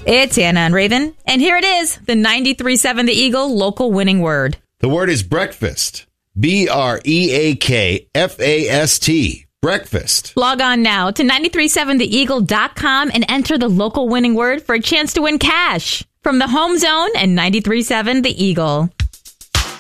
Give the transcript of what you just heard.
It's Anna and Raven, and here it is, the 93.7 The Eagle local winning word. The word is breakfast. BREAKFAST. Breakfast. Log on now to 937theeagle.com and enter the local winning word for a chance to win cash from the Home Zone and 93.7 The Eagle.